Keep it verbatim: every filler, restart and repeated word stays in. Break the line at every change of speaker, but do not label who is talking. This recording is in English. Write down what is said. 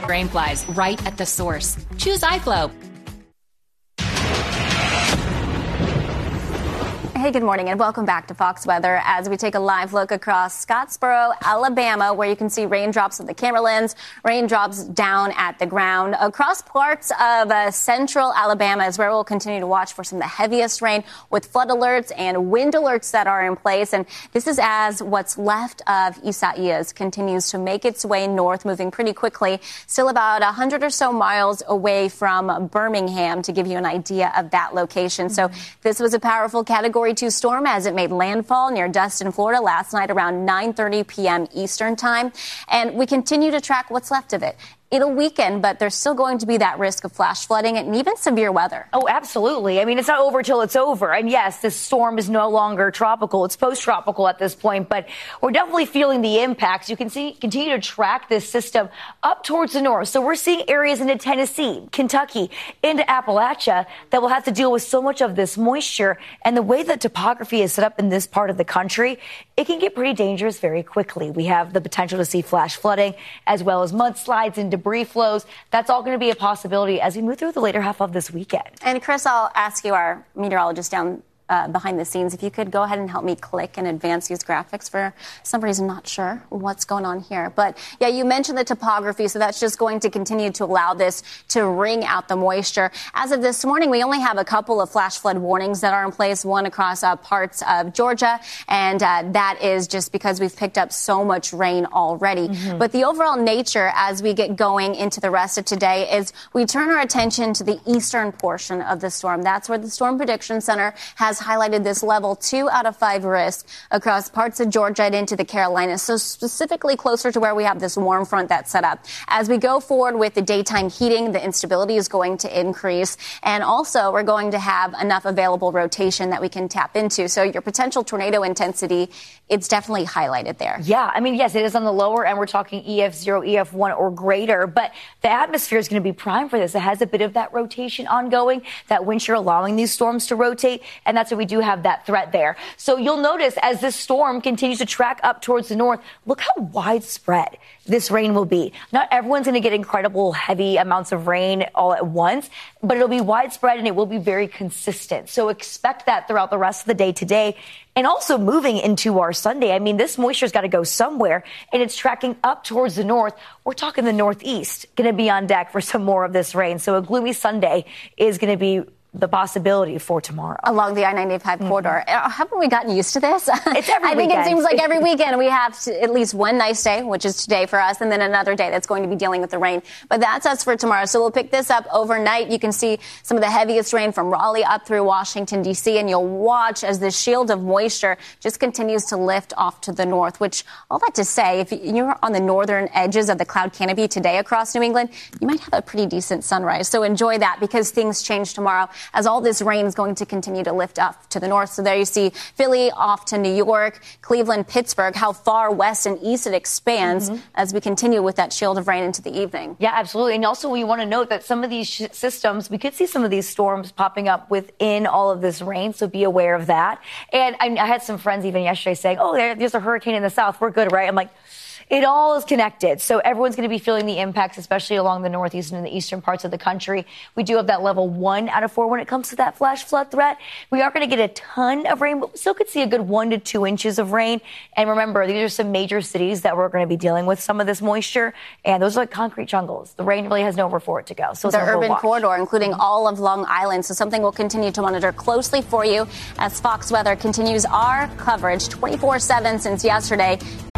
grain flies right at the source. Choose iFlow.
Hey, good morning and welcome back to Fox Weather as we take a live look across Scottsboro, Alabama, where you can see raindrops on the camera lens, raindrops down at the ground. Across parts of uh, central Alabama is where we'll continue to watch for some of the heaviest rain with flood alerts and wind alerts that are in place. And this is as what's left of Isaias continues to make its way north, moving pretty quickly, still about one hundred or so miles away from Birmingham, to give you an idea of that location. Mm-hmm. So this was a powerful Category two storm as it made landfall near Destin, Florida last night around nine thirty p.m. Eastern time. And we continue to track what's left of it. It'll weaken, but there's still going to be that risk of flash flooding and even severe weather.
Oh, absolutely. I mean, it's not over till it's over. And yes, this storm is no longer tropical. It's post-tropical at this point, but we're definitely feeling the impacts. You can see, continue to track this system up towards the north. So we're seeing areas into Tennessee, Kentucky, into Appalachia that will have to deal with so much of this moisture. And the way that topography is set up in this part of the country, it can get pretty dangerous very quickly. We have the potential to see flash flooding as well as mudslides and debris flows. That's all going to be a possibility as we move through the later half of this weekend.
And Chris, I'll ask you, our meteorologist down Uh, behind the scenes, if you could go ahead and help me click and advance these graphics. For some reason, not sure what's going on here. But yeah, you mentioned the topography, so that's just going to continue to allow this to wring out the moisture. As of this morning, we only have a couple of flash flood warnings that are in place, one across uh, parts of Georgia, and uh, that is just because we've picked up so much rain already. Mm-hmm. But the overall nature as we get going into the rest of today is we turn our attention to the eastern portion of the storm. That's where the Storm Prediction Center has highlighted this level two out of five risk across parts of Georgia and into the Carolinas. So specifically closer to where we have this warm front that's set up. As we go forward with the daytime heating, the instability is going to increase. And also we're going to have enough available rotation that we can tap into. So your potential tornado intensity, it's definitely highlighted there.
Yeah, I mean, yes, it is on the lower end. We're talking E F zero, E F one or greater, but the atmosphere is going to be prime for this. It has a bit of that rotation ongoing, that wind shear allowing these storms to rotate, and that's what we do have that threat there. So you'll notice as this storm continues to track up towards the north, look how widespread this rain will be. Not everyone's going to get incredible heavy amounts of rain all at once, but it'll be widespread and it will be very consistent. So expect that throughout the rest of the day today. And also moving into our Sunday, I mean, this moisture's got to go somewhere, and it's tracking up towards the north. We're talking the northeast, going to be on deck for some more of this rain. So a gloomy Sunday is going to be the possibility for tomorrow.
Along the I ninety-five mm-hmm. corridor. Haven't we gotten used to this?
It's every
I think
weekend.
It seems like every weekend we have to, at least one nice day, which is today for us, and then another day that's going to be dealing with the rain. But that's us for tomorrow. So we'll pick this up overnight. You can see some of the heaviest rain from Raleigh up through Washington, D C, and you'll watch as the shield of moisture just continues to lift off to the north, which all that to say, if you're on the northern edges of the cloud canopy today across New England, you might have a pretty decent sunrise. So enjoy that because things change tomorrow as all this rain is going to continue to lift up to the north. So there you see Philly off to New York, Cleveland, Pittsburgh, how far west and east it expands mm-hmm. as we continue with that shield of rain into the evening.
Yeah, absolutely. And also we want to note that some of these sh- systems, we could see some of these storms popping up within all of this rain. So be aware of that. And I, I had some friends even yesterday saying, oh, there, there's a hurricane in the south. We're good, right? I'm like, it all is connected. So everyone's going to be feeling the impacts, especially along the northeast and the eastern parts of the country. We do have that level one out of four when it comes to that flash flood threat. We aren't going to get a ton of rain, but we still could see a good one to two inches of rain. And remember, these are some major cities that we're going to be dealing with some of this moisture. And those are like concrete jungles. The rain really has nowhere for it to go. So
the urban corridor, including all of Long Island. So something we'll continue to monitor closely for you as Fox Weather continues our coverage twenty-four seven since yesterday.